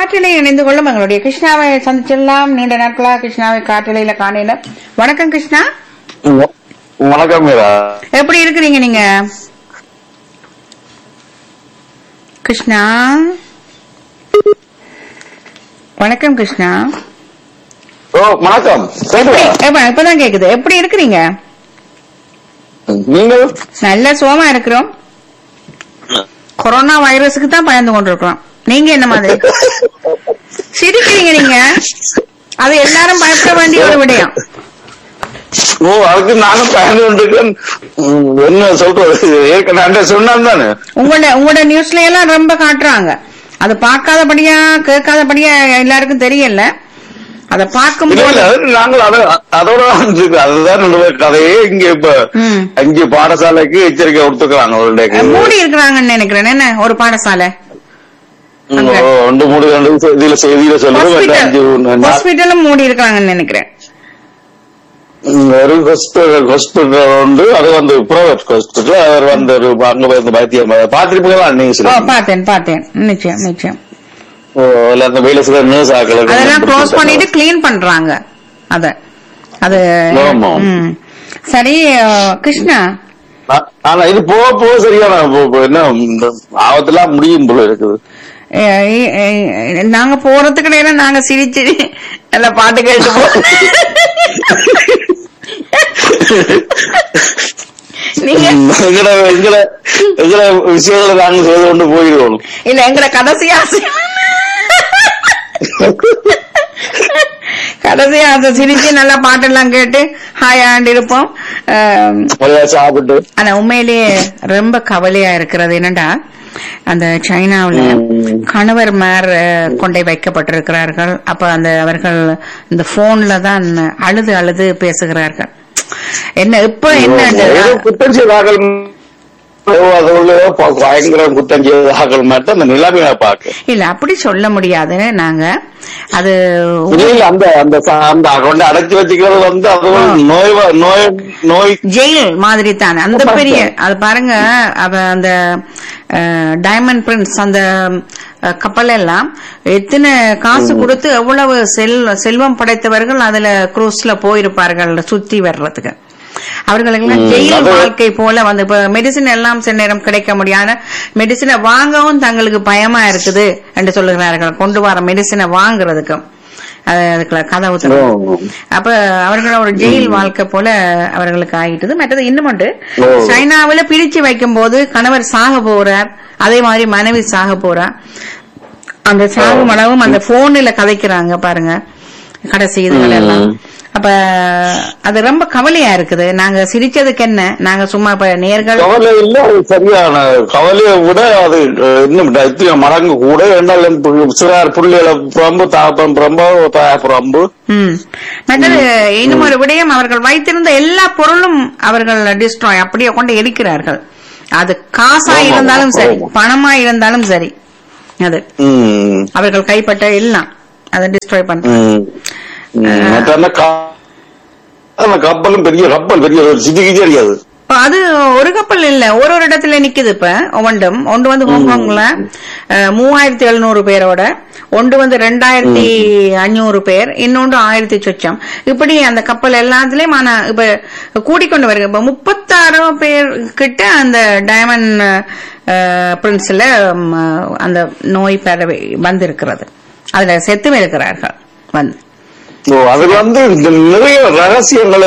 காற்றிலே இணைந்து கொள்ளும் எங்களுடைய கிருஷ்ணாவை சந்திச்சிடலாம். நீண்ட நாட்களா கிருஷ்ணாவை காற்றிலையில காணல. வணக்கம் கிருஷ்ணா. வணக்கம் மீரா. எப்படி இருக்கிறீங்க நீங்க கிருஷ்ணா? வணக்கம் கிருஷ்ணா. ஓ வணக்கம். இப்பதான் கேக்குது. எப்படி இருக்கிறீங்க? நீங்கள்? நல்ல சுகமா இருக்கிறோம். கொரோனா வைரஸுக்கு தான் பயந்து கொண்டிருக்கிறோம். நீங்க என்ன மாதிரி சிரிக்கிறீங்க? நீங்க அது எல்லாரும் பயப்பட வேண்டிய ஒரு விடயம். ஓ அதுக்கு நானும் பயந்து கொண்டிருக்கேன். என்ன சொல்றது, ஏற்கனவே சொன்னான் தானே. உங்களோட நியூஸ்ல எல்லாம் ரொம்ப காட்டுறாங்க. அது பார்க்காதபடியா கேட்காதபடியா எல்லாருக்கும் தெரியல. அதை பார்க்கும்போது நாங்கள் அதோட அதுதான் கதையே. இங்க இப்ப அஞ்சு பாடசாலைக்கு எச்சரிக்கை கொடுத்துக்கிறாங்க. மூடி இருக்கிறாங்கன்னு நினைக்கிறேன். என்ன ஒரு பாடசாலை ஹாஸ்பிட்டலும் மூடி இருக்காங்கன்னு நினைக்கிறேன். ஒரு ஹாஸ்பிட்டல் உண்டு, அது வந்து பிரைவேட் ஹாஸ்பிட்டல். அவர் வந்து அங்க போய் வைத்தியம் பாத்திருப்பீங்களா? நீங்க பார்த்தேன். நிச்சயம் நிச்சயம். அந்த வேலை செய்யற நர்ஸ் ஆக்கள் அதெல்லாம் க்ளோஸ் பண்ணிட்டு கிளீன் பண்றாங்க. அது சரி கிருஷ்ணா. ஆனா இது போக போக சரியான என்ன ஆபத்தெல்லாம் முடியும் போல இருக்குது. நாங்க போறதுக்கு இடையில நாங்க சிரிச்சு நல்ல பாட்டு கேட்டு விஷயங்களை நாங்க செய்து கொண்டு போயிடுவோம். இல்ல எங்களை கடைசியா சிரிச்சு நல்லா பாட்டெல்லாம் கேட்டு ஹாயாண்டு இருப்போம். சாப்பிட்டு. ஆனா உண்மையிலேயே ரொம்ப கவலையா இருக்கிறது என்னடா, அந்த சைனாவுல கணவர் மேர் கொண்டை வைக்கப்பட்டிருக்கிறார்கள். அப்ப அவர்கள் இந்த போன்ல தான் அழுது பேசுகிறார்கள். என்ன இப்ப என்ன பயங்கர குற்றம் செய்தார்கள் மட்டும் அந்த நிலைமையை பார்க்க இல்ல, அப்படி சொல்ல முடியாது. நாங்க அது அந்த அடைச்சி வச்சுக்கிறது வந்து நோய் ஜெயில் மாதிரி தானே. அந்த பெரிய அது பாருங்க, அந்த டைமண்ட் பிரின்ஸ் அந்த கப்பல் எல்லாம் எத்தனை காசு கொடுத்து எவ்வளவு செல்வம் படைத்தவர்கள் அதுல குரூஸ்ல போயிருப்பார்கள் சுத்தி வர்றதுக்கு. அவர்களுக்கு ஜெயில் வாழ்க்கை போல வந்து இப்ப மெடிசின் எல்லாம் சில நேரம் கிடைக்க முடியாத மெடிசினை வாங்கவும் தங்களுக்கு பயமா இருக்குது என்று சொல்லுகிறார்கள். கொண்டு வர மெடிசினை வாங்குறதுக்கு அதுக்குள்ள கதவு. அப்ப அவர்களோட ஒரு ஜெயில் வாழ்க்கை போல அவர்களுக்கு ஆகிட்டது. மற்றது இன்னும் ஒன்று, சைனாவில பிரிச்சு வைக்கும் போது கணவர் சாக போறார், அதே மாதிரி மனைவி சாக போறா. அந்த சாகும் அளவும் அந்த போன்ல கதைக்கிறாங்க பாருங்க கடைசி இதுகள் எல்லாம். அப்ப அது ரொம்ப கவலையா இருக்குது. நாங்க சிரிச்சதுக்கு என்ன, நாங்க சும்மா இப்ப நேர்கள் கவலை இல்ல, அது சரியான கவலையை விட அது இன்னும் மடங்கு கூட. சிறார் புள்ளியில பிரம்பு தாப்பம் பிரம்பு தாயப்பிரம்பு. மற்றது இன்னும் ஒரு விடயம், அவர்கள் வைத்திருந்த எல்லா பொருளும் அவர்கள் டிஸ்ட்ராய் அப்படியே கொண்டு எரிக்கிறார்கள். அது காசா இருந்தாலும் சரி, பணமா இருந்தாலும் சரி, அது அவர்கள் கைப்பட்ட எல்லாம் அதை டிஸ்ட்ராய் பண்றாங்க. கப்பலும் பெரிய கப்பல், பெரிய சிட்டிக்கு தெரியாது. அது ஒரு கப்பல் இல்ல, ஒரு இடத்துல நிக்குது. இப்ப ஒன்று வந்து ஹாங்காங்ல 3700 பேரோட, ஒன்று வந்து 2500 பேர், இன்னொன்று 1000 சொச்சம். இப்படி அந்த கப்பல் எல்லாத்துலயும் இப்ப கூடிக்கொண்டு வருது. இப்ப 36 பேர் கிட்ட அந்த டைமண்ட் பிரின்ஸ்ல அந்த நோய் பரவி வந்திருக்கிறது. அதுல செத்தும் இருக்கிறார்கள் வந்து. அது வந்து நிறைய ரகசியங்கள்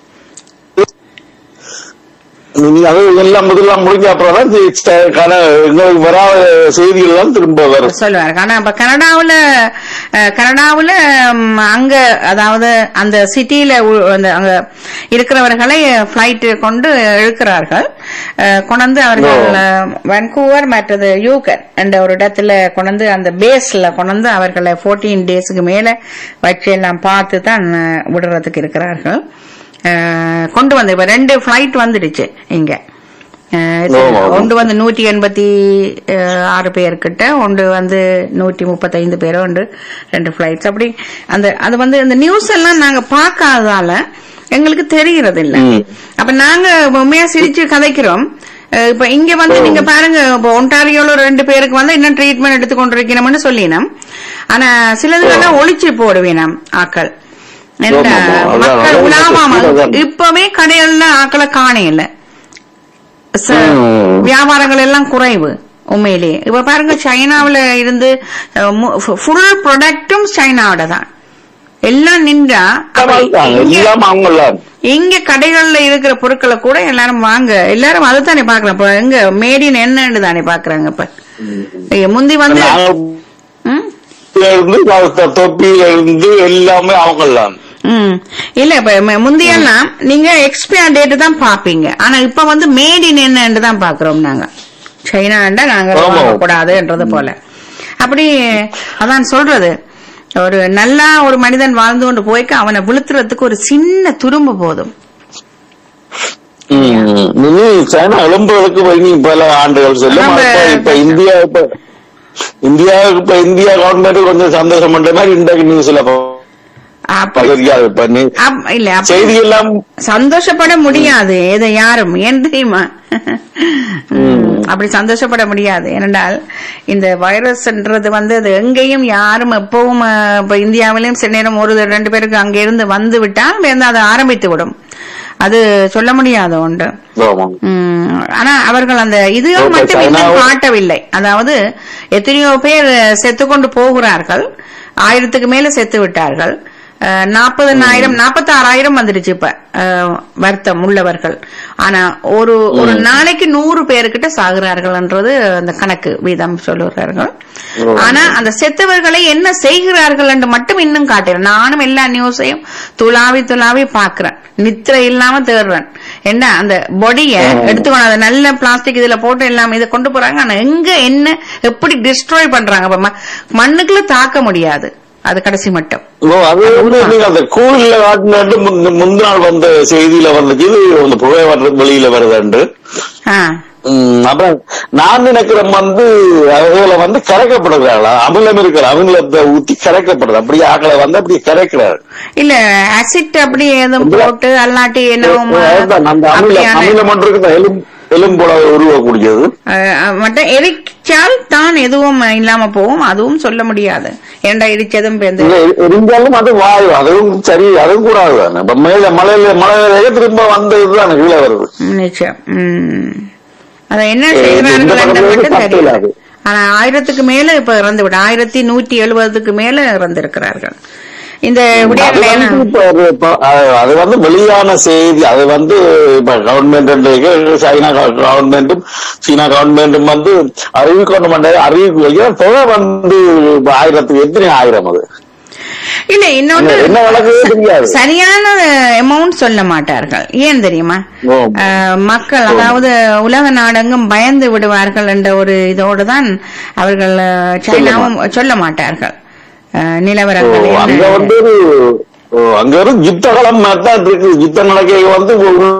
எல்லாம் முதலாம் முடிஞ்ச அப்புறம் எங்களுக்கு வராத செய்திகள் எல்லாம் திரும்ப வரும் சொல்லுவாரு. ஆனா இப்ப கனடாவுல அங்க அதாவது அந்த சிட்டியில அங்க இருக்கிறவர்களை பிளைட் கொண்டு இழுக்கிறார்கள். கொண்டு அவர்கள் வான்கூவர் மற்றது யூகர் என்ற ஒரு இடத்துல கொண்டு அந்த பேஸ்ல கொண்டு அவர்களை 14 டேஸ்க்கு மேல வச்சு எல்லாம் பார்த்து தான் விடுறதுக்கு இருக்கிறார்கள். கொண்டு வந்து இப்ப 2 பிளைட் வந்துடுச்சு இங்க. ஒன்று வந்து 186 பேர்கிட்ட, ஒன்று வந்து 135 பேரோ, 2 பிளைட்ஸ். அப்படி அது வந்து அந்த நியூஸ் எல்லாம் நாங்க பார்க்காததால எங்களுக்கு தெரிகிறது இல்ல. அப்ப நாங்க உண்மையா சிரிச்சு கதைக்கிறோம். இப்ப இங்க வந்து நீங்க பாருங்க, இப்ப ஒன்டாரியோல 2 பேருக்கு வந்து இன்னும் ட்ரீட்மெண்ட் எடுத்துக்கொண்டிருக்கணும்னு சொல்லினோம். ஆனா சிலதுக்கெல்லாம் ஒளிச்சு போடுவேனாம் ஆக்கள். மக்கள் உலாவாம இப்பவே கடைகள்ல ஆக்களை காணையில, வியாபாரங்கள் எல்லாம் குறைவு உண்மையிலேயே. இப்ப பாருங்க, சைனாவில இருந்து ஃபுல் ப்ராடக்டும் சைனாவோட தான் எல்லாம் நின்றா. இங்க கடைகள்ல இருக்கிற பொருட்களை கூட எல்லாரும் வாங்க, எல்லாரும் அதுதானே பாக்குறோம். இப்ப எங்க மேடின் என்னன்னு தானே பாக்குறாங்க. இப்ப முந்தி வந்து தொப்பியில இருந்து எல்லாமே அவங்கலாம். இல்ல இப்ப முந்தியெல்லாம் நீங்க எக்ஸ்பயர் டேட் தான் பாப்பீங்க. ஆனா இப்ப வந்து மேடின் என்னன்னு தான் பாக்குறோம் நாங்க. சைனாண்டா நாங்க வாங்கக்கூடாதுன்றது போல. அப்படி அதான் சொல்றது, ஒரு நல்லா ஒரு மனிதன் வாழ்ந்து கொண்டு போய்க்க அவனை விழுத்துறதுக்கு ஒரு சின்ன துரும்பு போதும். சைனா எழும்புறதுக்கு பல ஆண்டுகள் சொல்லும். இப்ப இந்தியா கவர்மெண்ட் கொஞ்சம் சந்தோஷம் பண்ற மாதிரி இன்றைக்கு நியூஸ்ல செய்தி எல்லாம் சந்தோஷப்பட முடியாது. இதை யாரும் ஏன் தெரியுமா அப்படி சந்தோஷப்பட முடியாது. ஏனென்றால் இந்த வைரஸ்ன்றது வந்து அது எங்கேயும் யாரும் எப்பவும் இப்ப இந்தியாவிலையும் சில நேரம் 1-2 பேருக்கு அங்க இருந்து வந்து விட்டால் அது ஆரம்பித்து விடும். அது சொல்ல முடியாத ஒன்று. ஆனா அவர்கள் அந்த இது மட்டும் இன்னும் காட்டவில்லை. அதாவது எத்தனையோ பேர் செத்துக்கொண்டு போகிறார்கள், 1000க்கு மேல செத்து விட்டார்கள். 40,000 46,000 வந்துருச்சு இப்ப வருத்தம் உள்ளவர்கள். ஆனா ஒரு நாளைக்கு 100 பேருக்கிட்ட சாகுறார்கள்ன்றது அந்த கணக்கு வீதம் சொல்லுகிறார்கள். ஆனா அந்த செத்தவர்களை என்ன செய்கிறார்கள் என்று மட்டும் இன்னும் காட்டுறேன். நானும் எல்லா நியூஸையும் துளாவி பாக்குறேன், நித்திரை இல்லாம தேடுறேன். என்ன அந்த பொடிய எடுத்துக்கணும், அதை நல்ல பிளாஸ்டிக் இதுல போட்டு எல்லாம் இதை கொண்டு போறாங்க. ஆனா எங்க என்ன எப்படி டிஸ்ட்ராய் பண்றாங்க, மண்ணுக்குள்ள தாக்க முடியாது அது கடைசி மட்டும். அந்த கோவில்ல காட்டினாண்டு முந்தினாள் வந்த செய்தியில வந்துச்சு, இது புகை வெளியில வருதுண்டு. அப்புறம் நான் நினைக்கிறேன் வந்து அதுல வந்து கரைக்கப்படுறாங்களா, அமிலம் இருக்கிற அமிலத்தை ஊத்தி கரைக்கப்படுது. அப்படியே ஆக்களை வந்து அப்படியே கரைக்கிறாரு. இல்ல ஆசிட் அப்படி எதுவும் போட்டு அல்லாட்டி என்ன அமிலம் ஒன்று எலும்போல உருவக்கூடியது மட்டும் எரிச்சால் தான் எதுவும் இல்லாம போகும். அதுவும் சொல்ல முடியாது, ஏண்டா இடிச்சதும் எரிஞ்சாலும் அது வாயு, அதுவும் சரி, அதுவும் கூடாது. மழையில திரும்ப வந்ததுதான் கீழே வருது. நிச்சயம். அத என்ன செய்யறார்கள் மட்டும் தெரியாது. ஆனா 1000க்கு மேல இப்ப இறந்து விட 1170க்கு மேல இறந்திருக்கிறார்கள். இந்த அது வந்து வெளியான செய்தி. அது வந்து இப்ப கவர்மெண்ட் சைனா கவர்மெண்ட்டும் சீனா கவர்மெண்ட்டும் வந்து அறிவிக்கணும், அறிவிக்க தொகை வந்து 1000க்கு எத்தனை 1000 அது இல்ல. இன்னொன்று சரியான அமௌண்ட் சொல்ல மாட்டார்கள். ஏன் தெரியுமா, மக்கள் அதாவது உலக நாடெங்கும் பயந்து விடுவார்கள் என்ற ஒரு இதோடுதான் அவர்கள் சைனாவும் சொல்ல மாட்டார்கள் நிலவரங்கள். அங்க வந்து அங்க ஒரு யுத்த களம் தான் இருக்கு. யுத்தம் நடக்க வந்து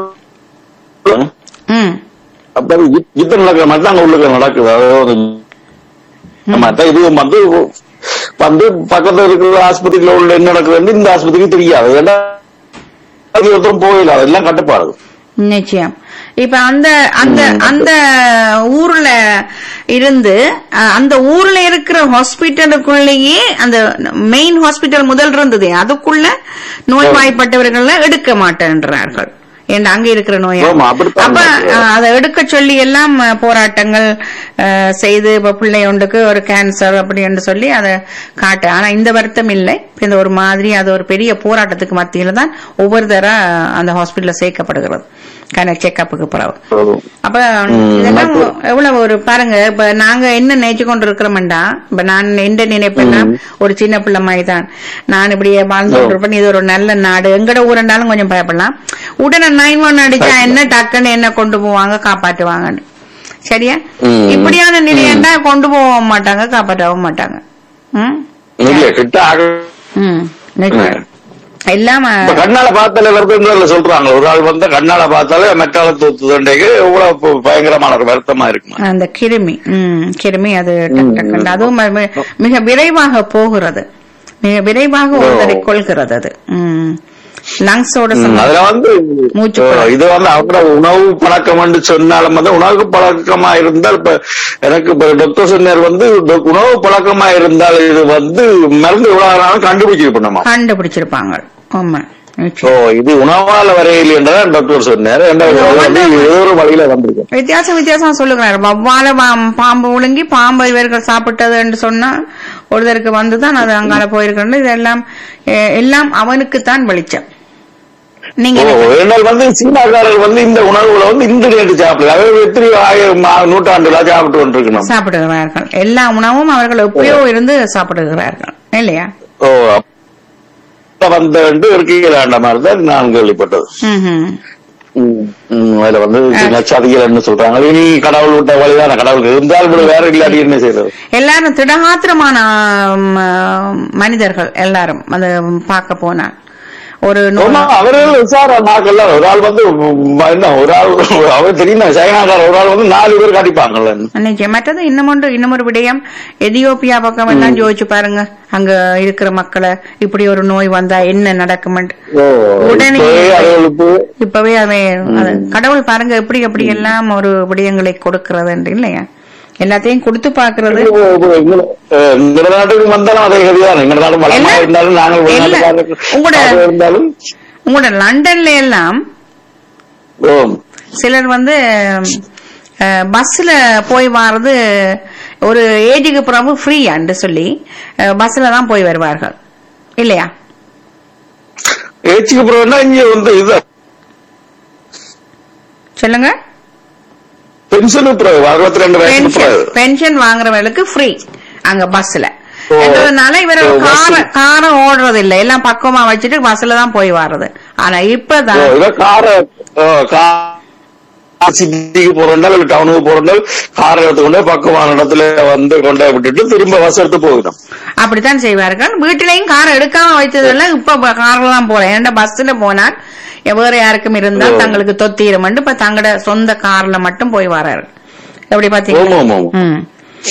அப்ப யுத்தம் நடக்கிற மாதிரி தான் அங்க உள்ள நடக்குது. அதாவது இது வந்து பக்கத்துல இருக்கிற ஆஸ்பத்திரியில உள்ள என்ன நடக்குதுன்னு இந்த ஆஸ்பத்திரிக்கு தெரியாது. ஏன்னா போயில அதெல்லாம் கட்டுப்பாடு. நிச்சயம். இப்ப அந்த அந்த அந்த ஊர்ல இருந்து அந்த ஊர்ல இருக்கிற ஹாஸ்பிட்டலுக்குள்ளேயே அந்த மெயின் ஹாஸ்பிட்டல் முதல் இருந்தது, அதுக்குள்ள நோய்வாய்ப்பட்டவர்கள் எடுக்க மாட்டேன்றார்கள். ஏன்னா அங்க இருக்கிற நோய் அப்ப அதை எடுக்க சொல்லி எல்லாம் போராட்டங்கள் செய்து இப்ப பிள்ளை ஒன்றுக்கு ஒரு கேன்சர் அப்படி என்று சொல்லி அதை காட்ட. ஆனா இந்த வருத்தம் இல்லை. இந்த ஒரு மாதிரி அது ஒரு பெரிய போராட்டத்துக்கு மத்தியில தான் ஒவ்வொரு தர அந்த ஹாஸ்பிட்டல்ல சேர்க்கப்படுகிறது செக்கப்புக்கு பிறகு. அப்ப இதெல்லாம் எவ்வளவு ஒரு பாருங்க. இப்ப நாங்க என்ன நினைச்சு கொண்டு இருக்கிறோம்டா, இப்ப நான் எந்த நினைப்பேன்னா ஒரு சின்ன பிள்ளை மாதிரி தான் நான் இப்படியே வாழ்ந்து கொண்டிருப்பேன். இது ஒரு நல்ல நாடு, எங்கட ஊரண்டாலும் கொஞ்சம் பயப்படலாம். உடனே 911 அடிச்சா என்ன டக்குன்னு என்ன கொண்டு போவாங்க, காப்பாற்றுவாங்கன்னு. சரியா? இப்படியான நிலையண்டா கொண்டு போக மாட்டாங்க, காப்பாற்றவும் மாட்டாங்க. எல்லாம கண்ணால பார்த்தாலே வருதுன்னு சொல்றாங்க. ஒரு ஆள் வந்து கண்ணால பார்த்தாலே மெட்டால தூத்துதண்டைக்கு எவ்வளவு பயங்கரமான வருத்தமா இருக்கு அந்த கிருமி. அது அதுவும் மிக விரைவாக போகிறது, மிக விரைவாக ஒருத்தரை கொள்கிறது. அது லங்ஸோட அதுல வந்து மூச்சு இது வந்து அவங்களோட உணவு பழக்கம் என்று சொன்னாலும் வந்து உணவு பழக்கமா இருந்தால் இப்ப எனக்கு இப்ப டாக்டர் சொன்னார் வந்து உணவு பழக்கமா இருந்தால் இது வந்து மருந்து எவ்வளவு கண்டுபிடிச்சிருப்பாங்க. ஆமா, இது உணவால வரையில் என்றதான் டாக்டர் சொன்னார். ஒரு வழியில வந்திருக்கு வித்தியாசம் சொல்லுகிறார். வவ்வால பாம்பு விழுங்கி பாம்பு இவர்கள் சாப்பிட்டது என்று சொன்னா ஒருத்தருக்கு வந்துதான் அது அங்கால போயிருக்கிறது. இதெல்லாம் எல்லாம் அவனுக்குத்தான் வெளிச்சம். நீங்க வந்து சீனாக்காரர்கள் வந்து இந்த உணவுகளை வந்து இன்று நேற்று சாப்பிடுறாங்க. எத்தனை 1000 நூற்றாண்டுகளா சாப்பிட்டு கொண்டிருக்கணும் சாப்பிடுகிறார்கள். எல்லா உணவும் அவர்கள் எப்பயோ இருந்து சாப்பிடுகிறார்கள் இல்லையா? வந்து இருக்கீங்களாண்ட மாதிரிதான் நான் கேள்விப்பட்டது. அதுல வந்து நச்சாதிகள் சொல்றாங்க. இனி கடவுள் விட்ட வழிதான, கடவுள் இருந்தால் வேற இல்லாட்டி என்ன செய்யறது? எல்லாரும் திடகாத்திரமான மனிதர்கள் எல்லாரும் அதை பார்க்க போனா ஒரு அவர்கள் விசாரணாக்கள்ல ஒரு ஆள் வந்து ஒரு ஆள் அவர் தெரியும் சைனாக்கார ஒரு ஆள் வந்து 4 பேர் காட்டிப்பாங்கல்ல. மற்றது இன்னமொரு விடயம், எதியோப்பியா பக்கம் எல்லாம் யோசிச்சு பாருங்க. அங்க இருக்கிற மக்களை இப்படி ஒரு நோய் வந்தா என்ன நடக்கும் உடனே இப்பவே கடவுள் பாருங்க எப்படி எப்படி எல்லாம் ஒரு விடயங்களை கொடுக்கிறது இல்லையா? எல்லாத்தையும் கொடுத்து பாக்குறது. உங்களோட லண்டன்ல எல்லாம் சிலர் வந்து பஸ்ல போய் வர்றது ஒரு ஏஜுக்கு பிறகு ஃப்ரீயான்னு சொல்லி பஸ்ல தான் போய் வருவார்கள் இல்லையா? ஏஜுக்கு பிறகு சொல்லுங்க. பென்ஷன் வாங்குறவங்களுக்கு ஃப்ரீ அங்க பஸ்ல. இவர கார ஓடுறது இல்ல, எல்லாம் பக்கமா வச்சுட்டு பஸ்ல தான் போய் வர்றது. ஆனா இப்பதான் சிட்டிக்கு போறோம் டவுனுக்கு போறோம் காரை எடுத்துக்கொண்டு பக்கமான இடத்துல வந்து கொண்டே விட்டுட்டு திரும்ப பஸ் எடுத்து போகணும். அப்படித்தான் செய்வார்கள். வீட்டிலையும் காரை எடுக்காம வைத்ததெல்லாம் இப்ப கார்ல தான் போறேன். ஏன்னா பஸ்ல போனால் வேற யாருக்கும் இருந்தால் தங்களுக்கு தொத்திரும். இப்ப தங்களோட சொந்த கார்ல மட்டும் போய் வர்றாரு. எப்படி பாத்தீங்க?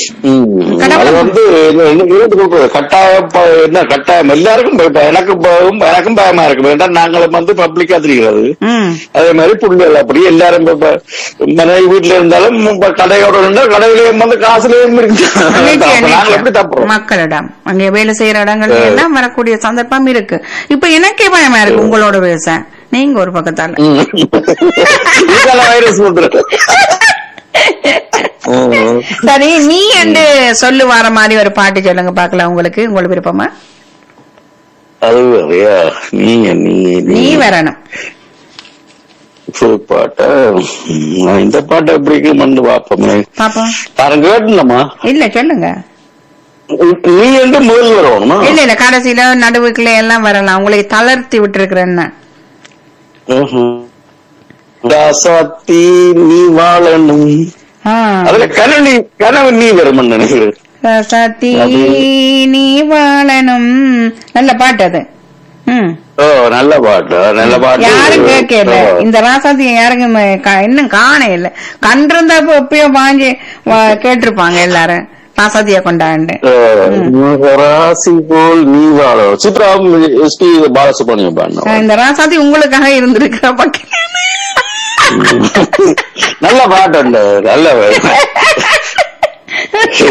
கட்டாயம் எல்லாருக்கும் எனக்கும் பயமா இருக்கு. ஏன்னா நாங்களும் வந்து பப்ளிக்கா தெரிகிறது. அதே மாதிரி புள்ளிகள் அப்படி எல்லாரும் மனைவி வீட்டுல இருந்தாலும் கடையோட இருந்தால் கடையிலேயும் வந்து காசுலயும் எப்படி தப்புறோம் மக்களிடம். அங்கே வேலை செய்யற இடங்கள்ல எல்லாம் வரக்கூடிய சந்தர்ப்பம் இருக்கு. இப்ப எனக்கே பயமா இருக்கு உங்களோட பேச. நீங்க ஒரு பக்கத்தால வைரஸ் சரி, நீ என்று சொல்லு வர மாதிரி ஒரு பாட்டு சொல்லுங்க பாக்கலாம். உங்களுக்கு விருப்பமா? அது நீ வரணும் பாட்ட. இந்த பாட்டை எப்படி மண்ணு பாப்போமே பாப்போம். கேட்டுலமா இல்ல சொல்லுங்க. நீ என்று முதல் வரணுமா? இல்ல கடைசியில நடுவுக்குள்ள எல்லாம் வரலாம். உங்களை தளர்த்தி விட்டு இருக்கிறேன்னா ராசாத்தி நீ வாழணும். அதுல கனவு நீ வருமன் நினைக்கிறேன். ராசாத்தி நீ வாழணும். நல்ல பாட்டு அது. நல்ல பாட்டு, நல்ல பாட்டு. யாரும் கேட்கல இந்த ராசாத்தி. யாருக்கும் இன்னும் காண இல்ல. கண்டிருந்தப்ப எப்பயோ பாஞ்சு கேட்டிருப்பாங்க எல்லாரும் ராசாத்திய கொண்டாண்டு. ராசி போல் நீ வாழ சித்ரா எஸ்பி பாலசுப்ரமணியம் பாடின இந்த ராசாத்தி உங்களுக்காக இருந்திருக்கிற பக்கம். நல்ல பாட்டு. நல்ல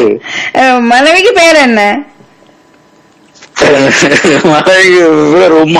மனைவிக்கு பேர் என்ன? மனைவி பேர் உமா.